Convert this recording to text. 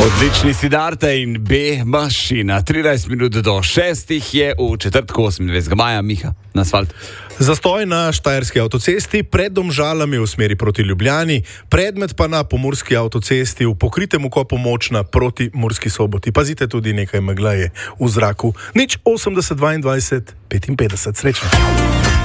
Odlični Siddharta in B mašina. 13 minut do 6 je v četrtku 28. maja. Miha, na asfalt. Zastoj na Štajerski avtocesti pred Domžalami v smeri proti Ljubljani, predmet pa na Pomurski avtocesti v pokritem ukopu Močna proti Murski Soboti. Pazite, tudi nekaj megla je v zraku. 080 22 55. Srečno.